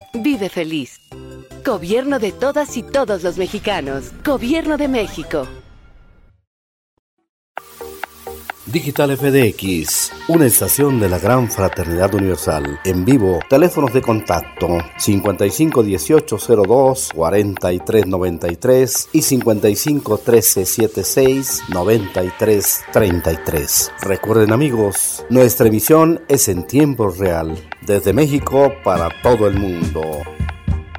Vive feliz. Gobierno de todas y todos los mexicanos. Gobierno de México. Digital FDX, una estación de la Gran Fraternidad Universal. En vivo, teléfonos de contacto 55 18 02 43 93 y 55 13 76 93 33. Recuerden, amigos, nuestra emisión es en tiempo real, desde México para todo el mundo.